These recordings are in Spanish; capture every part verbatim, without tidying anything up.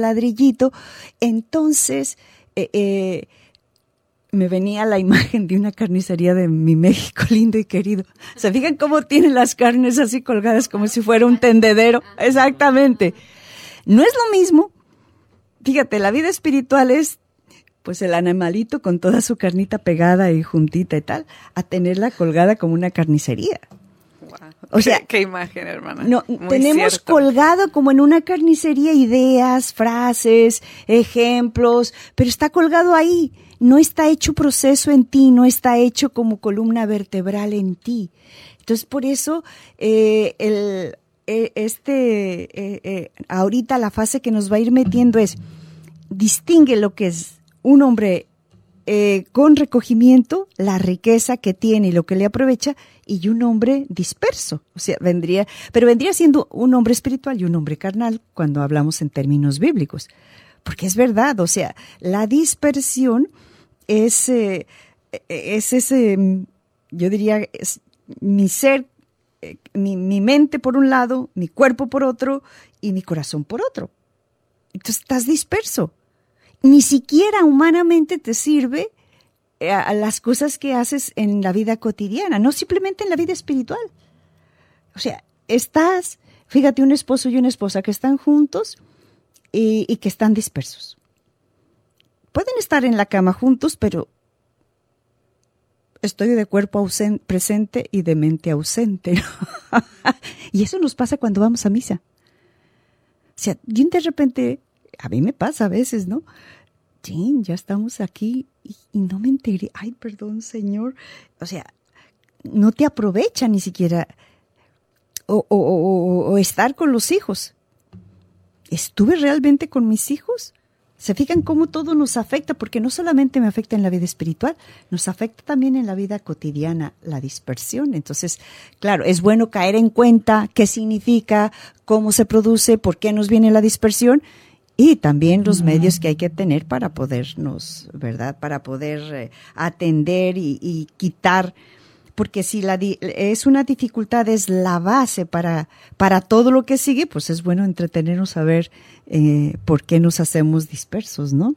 ladrillito. Entonces, eh, eh, me venía la imagen de una carnicería de mi México lindo y querido. ¿Se fijan cómo tienen las carnes así colgadas como si fuera un tendedero? Exactamente. No es lo mismo. Fíjate, la vida espiritual es pues el animalito con toda su carnita pegada y juntita y tal, a tenerla colgada como una carnicería. Wow. O sea, qué, qué imagen, hermana. No, Muy tenemos cierto. colgado como en una carnicería ideas, frases, ejemplos, pero está colgado ahí. No está hecho proceso en ti, no está hecho como columna vertebral en ti. Entonces, por eso, eh, el, eh, este, eh, eh, ahorita la fase que nos va a ir metiendo es, distingue lo que es un hombre eh, con recogimiento, la riqueza que tiene y lo que le aprovecha, y un hombre disperso. O sea, vendría, pero vendría siendo un hombre espiritual y un hombre carnal cuando hablamos en términos bíblicos. Porque es verdad, o sea, la dispersión es, eh, es ese, yo diría, es mi ser, eh, mi, mi mente por un lado, mi cuerpo por otro y mi corazón por otro. Entonces estás disperso. Ni siquiera humanamente te sirve eh, a las cosas que haces en la vida cotidiana, no simplemente en la vida espiritual. O sea, estás, fíjate, un esposo y una esposa que están juntos y, y que están dispersos. Pueden estar en la cama juntos, pero estoy de cuerpo ausente, presente y de mente ausente, ¿no? Y eso nos pasa cuando vamos a misa. O sea, de repente, a mí me pasa a veces, ¿no? Sí, ya estamos aquí y, y no me enteré. Ay, perdón, Señor. O sea, no te aprovecha ni siquiera o, o, o, o estar con los hijos. ¿Estuve realmente con mis hijos? ¿Se fijan cómo todo nos afecta? Porque no solamente me afecta en la vida espiritual, nos afecta también en la vida cotidiana, la dispersión. Entonces, claro, es bueno caer en cuenta qué significa, cómo se produce, por qué nos viene la dispersión y también los medios que hay que tener para podernos, ¿verdad? Para poder eh, atender y, y quitar. Porque si la di- es una dificultad, es la base para, para todo lo que sigue, pues es bueno entretenernos a ver eh, por qué nos hacemos dispersos, ¿no?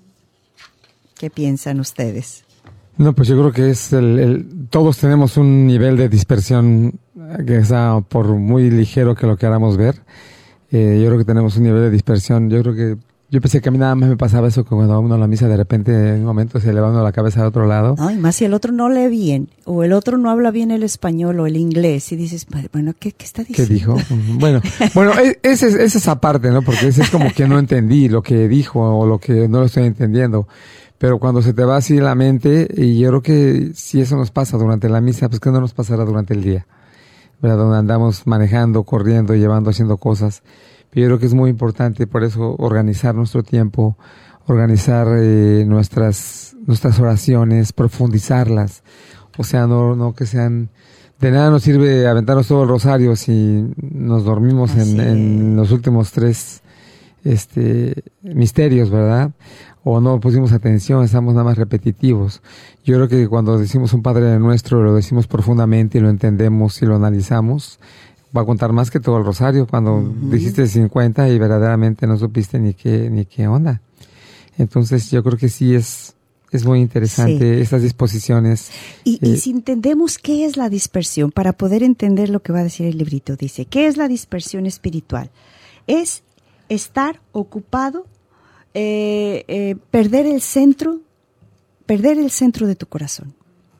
¿Qué piensan ustedes? No, pues yo creo que es el, el todos tenemos un nivel de dispersión que sea por muy ligero que lo queramos ver. Eh, yo creo que tenemos un nivel de dispersión. Yo creo que Yo pensé que a mí nada más me pasaba eso, que cuando va uno a la misa de repente en un momento se le va uno la cabeza a otro lado. No, y más si el otro no lee bien, o el otro no habla bien el español o el inglés, y dices, bueno, ¿qué, qué está diciendo? ¿Qué dijo? Bueno, bueno, esa es, es esa parte, ¿no? Porque ese es como que no entendí lo que dijo o lo que no lo estoy entendiendo. Pero cuando se te va así la mente, y yo creo que si eso nos pasa durante la misa, pues que no nos pasará durante el día, ¿verdad? Donde andamos manejando, corriendo, llevando, haciendo cosas. Pero yo creo que es muy importante por eso organizar nuestro tiempo, organizar eh, nuestras nuestras oraciones, profundizarlas. O sea, no no que sean... De nada nos sirve aventarnos todo el rosario si nos dormimos en, en los últimos tres este misterios, ¿verdad? O no pusimos atención, estamos nada más repetitivos. Yo creo que cuando decimos un Padre Nuestro, lo decimos profundamente y lo entendemos y lo analizamos, va a contar más que todo el rosario. Cuando uh-huh. dijiste cincuenta y verdaderamente no supiste ni qué ni qué onda. Entonces yo creo que sí es es muy interesante sí. estas disposiciones. Y, eh, y si entendemos qué es la dispersión, para poder entender lo que va a decir el librito, dice, ¿qué es la dispersión espiritual? Es estar ocupado, eh, eh, perder el centro, perder el centro de tu corazón.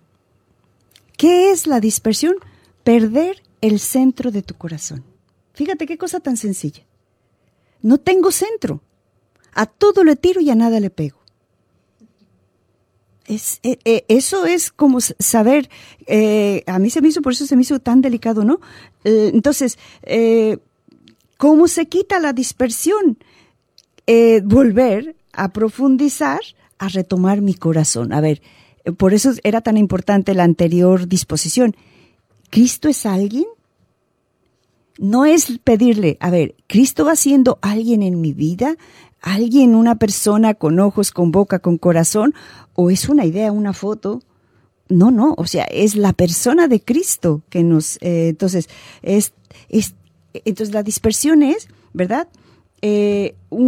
¿Qué es la dispersión? Perder el centro de tu corazón. Fíjate qué cosa tan sencilla. No tengo centro. A todo le tiro y a nada le pego. Es, eh, eh, eso es como saber, eh, a mí se me hizo, por eso se me hizo tan delicado, ¿no? Eh, entonces, eh, ¿cómo se quita la dispersión? Eh, volver a profundizar, a retomar mi corazón. A ver, eh, por eso era tan importante la anterior disposición. ¿Cristo es alguien? No es pedirle, a ver, ¿Cristo va siendo alguien en mi vida? ¿Alguien, una persona con ojos, con boca, con corazón? ¿O es una idea, una foto? No, no, o sea, es la persona de Cristo que nos... Eh, entonces, es, es, entonces, la dispersión es, ¿verdad? Eh, un